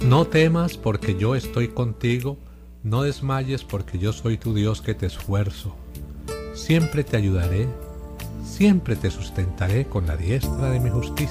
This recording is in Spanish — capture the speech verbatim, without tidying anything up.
No temas porque yo estoy contigo, no desmayes porque yo soy tu Dios que te esfuerzo. Siempre te ayudaré, siempre te sustentaré con la diestra de mi justicia.